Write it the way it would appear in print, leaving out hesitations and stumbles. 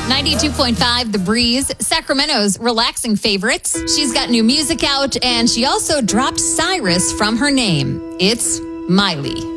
92.5 The Breeze, Sacramento's relaxing favorites. She's got new music out, and she also dropped Cyrus from her name. It's Miley.